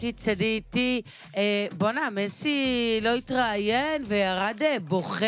תצעדי איתי. בונה, מסי לא התראיין וירד בוכה.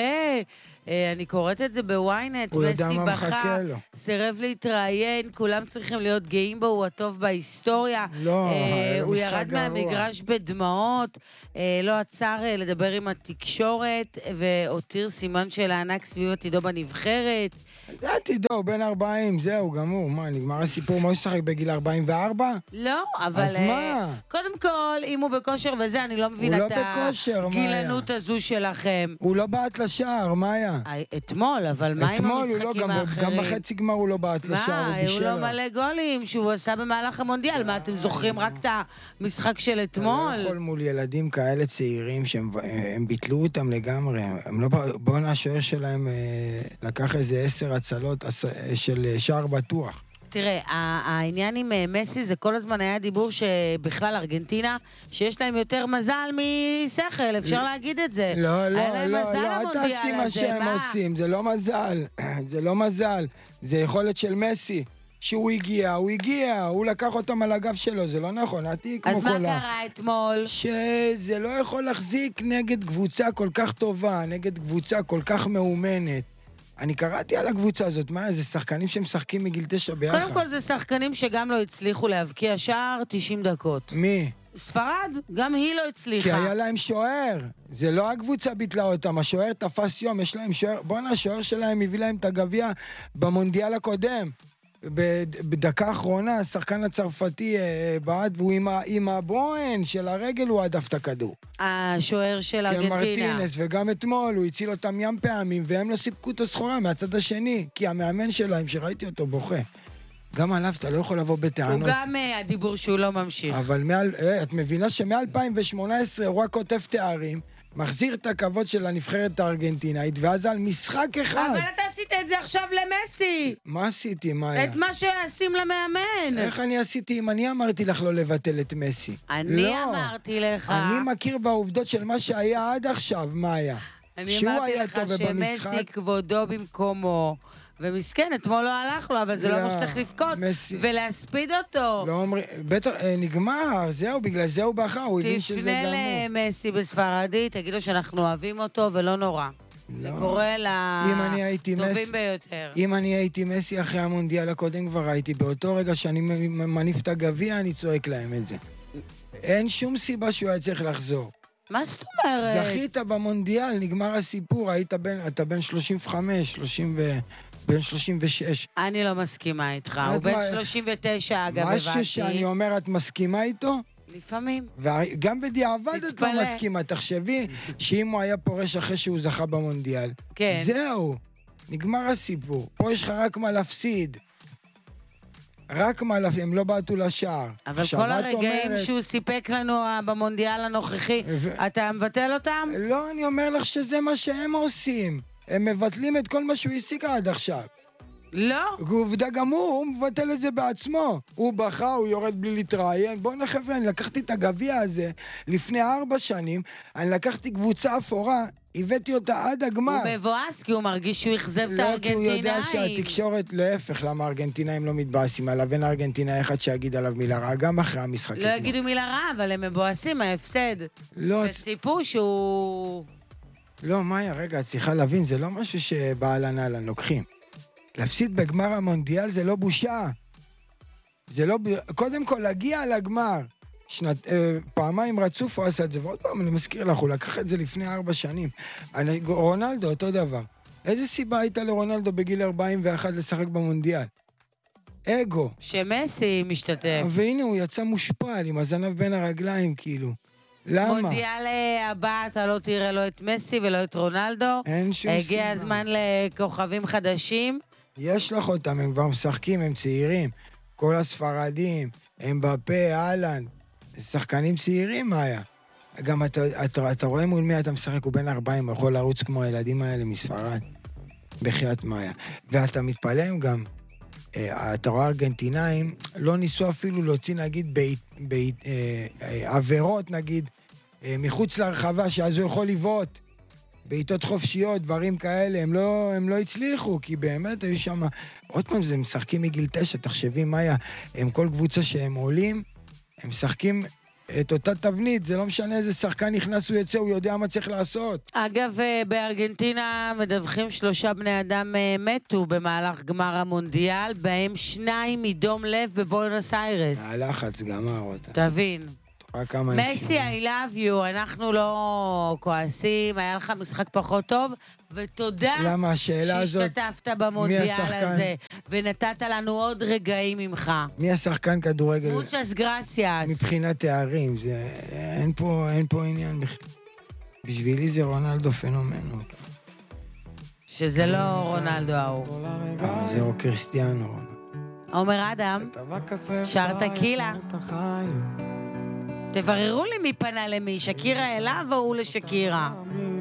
אני קוראת את זה בוויינט, הוא יודע מסי מה בכה, מחכה לו. סירב להתראיין, כולם צריכים להיות גאים בו, הוא הטוב בהיסטוריה. לא, היה הוא משחק ירד גרוע. מהמגרש בדמעות, לא עצר לדבר עם התקשורת, והותיר סימן של הענק סביב עתידו בנבחרת. זה עתידו, הוא בן 40, זהו, גמור. מה, נגמר הסיפור? מה הוא שחק בגיל 44? לא, אבל... אז מה? קודם כל, אם הוא בכושר וזה, אני לא מבינה הוא את לא בכושר, מאיה. הגילנות הזו שלכם. הוא לא בעט לשער, מאיה. אתמול, אבל מה עם אתמול הוא לא, המשחקים האחרים? גם בחצי גמר הוא לא בעט לשער, הוא הוא בישל. לא מלא גולים שהוא עשה במהלך המונדיאל. מה, אתם זוכרים רק את המשחק של אתמול? אתה לא יכול מול ילדים כאלה צעירים שהם ביטלו אותם לגמרי. הם לא... בואו השוער שלהם לקח איזה 10 הצלות של שער בטוח. תראה, העניין עם מסי זה כל הזמן היה דיבור שבכלל ארגנטינה, שיש להם יותר מזל משכל, אפשר להגיד את זה. לא, לא, היה להם לא, מזל לא, אל המונדיאל תעשי מה הזה, שהם עושים, זה לא מזל. זה לא מזל, זה יכולת של מסי. שהוא הגיע, הוא לקח אותם על הגב שלו, זה לא נכון, את תהיי כמו קולה. אז מה קרה אתמול? שזה לא יכול להחזיק נגד קבוצה כל כך טובה, נגד קבוצה כל כך מאומנת. אני קראתי על הקבוצה הזאת, מה, זה שחקנים שמשחקים מגיל 9 ביחד. קודם כל זה שחקנים שגם לא הצליחו להבקיע שער 90 דקות. מי? ספרד, גם היא לא הצליחה. כי היה להם שוער, זה לא הקבוצה ביטלה אותם, השוער תפס יום, יש להם שוער, בוא'נה, השוער שלהם הביא להם את הגביע במונדיאל הקודם. בדקה האחרונה, השחקן הצרפתי בעט, והוא עם הבוהן של הרגל הוא עדף את הכדור. השוער של ארגנטינה. מרטינס, וגם אתמול הוא הציל אותם ים פעמים, והם לא סיפקו את הסחורה מהצד השני, כי המאמן שלהם, שראיתי אותו בוכה. גם עליו אתה לא יכול לבוא בטענות. הוא גם הדיבור שהוא לא ממשיך. אבל את מבינה שמ-2018 הוא רק כותב תארים, מחזיר את הכבוד של הנבחרת הארגנטינאית, ואז על משחק אחד. אבל אתה עשית את זה עכשיו למסי. מה עשיתי, מאיה? את מה שעשים למאמן. איך אני עשיתי אם אני אמרתי לך לא לבטל את מסי? אני אמרתי לך. אני מכיר בעובדות של מה שהיה עד עכשיו, מאיה. אני אמרתי לך שמסי כבודו במקומו. ומסכן, אתמול לא הלך לו, אבל זה לא מה שצריך לבכות, ולהספיד אותו. לא אומרים, בטח, נגמר, זהו, בגלל זה הוא בכה, הוא הבין שזה גמור. תפנה למסי בספרדית, תגידו שאנחנו אוהבים אותו ולא נורא. זה קורה לטובים ביותר. אם אני הייתי מסי אחרי המונדיאל הקודם כבר הייתי, באותו רגע שאני מניף את הגביע, אני צועק להם את זה. אין שום סיבה שהוא היה צריך לחזור. מה זאת אומרת? זכית במונדיאל, נגמר הסיפור, אתה בן 35, בן 36. אני לא מסכימה איתך, הוא בן 39 אגב, הבנתי. משהו שאני אומר, את מסכימה איתו? לפעמים. וגם בדיעבד את לא מסכימה, תחשבי שאם הוא היה פורש אחרי שהוא זכה במונדיאל, זהו, נגמר הסיפור. פה יש לך רק מה להפסיד. רק מה להפסיד, הם לא בעטו לשער. אבל כל הרגעים שהוא סיפק לנו במונדיאל הנוכחי, אתה מבטל אותם? לא, אני אומר לך שזה מה שהם עושים. הם מבטלים את כל מה שהוא השיג עד עכשיו. לא. עובדה גם הוא מבטל את זה בעצמו. הוא בכה, הוא יורד בלי להתראיין. בואו נחבר'ה, אני לקחתי את הגביע הזה לפני 4 שנים, אני לקחתי קבוצה אפורה, הבאתי אותה עד הגמר. הוא מבואס כי הוא מרגיש שהוא יחזב את הארגנטינאים. לא, כי הוא יודע שהתקשורת, להפך, למה הארגנטינאים לא מתבאסים עליו, אין הארגנטינאי אחד שיגיד עליו מילה רעה, גם אחרי המשחק. לא יגידו מילה רעה, אבל הם מבואסים, ההפסד. לא. וציפו שהוא... לא, מאיה, רגע, את צריכה להבין, זה לא משהו שבאהלן אהלן לוקחים. להפסיד בגמר המונדיאל זה לא בושה. זה לא... קודם כל, להגיע לגמר. פעמיים רצוף הוא עשה את זה, ועוד פעם אני מזכיר לך, הוא לקח את זה לפני 4 שנים. רונלדו, אותו דבר. איזה סיבה הייתה לרונלדו בגיל 41 לשחק במונדיאל? אגו. שמסי משתתף. והנה, הוא יצא מושפל עם הזנב בין הרגליים, כאילו. למה? מונדיאל הבא אתה לא תראה לא את מסי ולא את רונלדו. אין שום סיבה. הגיע הזמן לכוכבים חדשים. יש לך אותם, הם כבר משחקים, הם צעירים. כל הספרדים, אמבפה, אהלן. שחקנים צעירים, מאיה. גם אתה רואה מול מי אתה משחק, הוא בן 40, הוא יכול לרוץ כמו הילדים האלה מספרד. בחיית מאיה. ואתה מתפלם גם, אתה רואה ארגנטינאים, לא ניסו אפילו להוציא, נגיד, עבירות, נגיד, מחוץ לרחבה, שאז הוא יכול לבעוט. בעיטות חופשיות, דברים כאלה, הם לא הצליחו, כי באמת היו שם, עוד פעם זה משחקים מגיל 9, תחשבי מאיה, הם כל קבוצה שהם עולים, הם משחקים את אותה תבנית, זה לא משנה איזה שחקן נכנס הוא יוצא, הוא יודע מה צריך לעשות. אגב, בארגנטינה מדווחים 3 בני אדם מתו במהלך גמר המונדיאל, בהם 2 מדום לב בבואנוס איירס. הלחץ גמר אותה. תבין. מסי, I love you, אנחנו לא כועסים, היה לך משחק פחות טוב, ותודה שהשתתפת במונדיאל הזה, ונתת לנו עוד רגעים ממך. מי השחקן כדורגל? מוצ'ס גרסיאס. מבחינת תארים, אין פה עניין בכלל. בשבילי זה רונלדו פנומנו. שזה לא רונלדו ההוא. זה או קריסטיאנו רונלדו. עומר אדם, שר תקילה. תבררו לי מי פנה למי, שקירה אליו או הוא לשקירה?